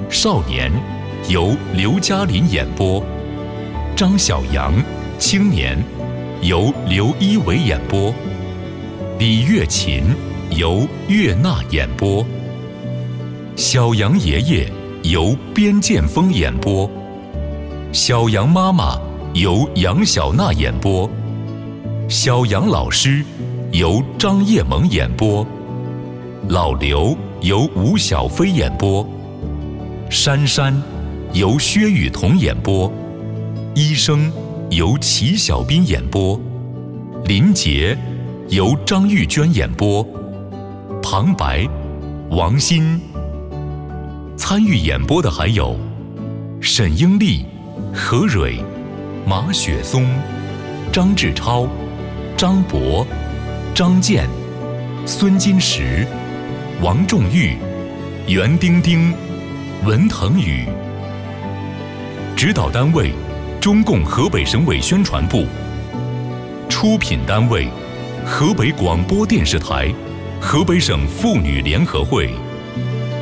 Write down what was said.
少年由刘嘉玲演播，张小阳青年由刘一伟演播，李月琴由岳娜演播，小杨爷爷由边剑锋演播，小杨妈妈由杨小娜演播，小杨老师由张叶萌演播，老刘由吴小飞演播，珊珊由薛雨桐演播，医生由齐小斌演播，林杰由张玉娟演播，旁白王鑫。参与演播的还有沈英丽、何蕊、马雪松、张志超、张博、张健、孙金石、王仲玉、袁丁丁、文腾宇。指导单位中共河北省委宣传部。出品单位河北广播电视台、河北省妇女联合会。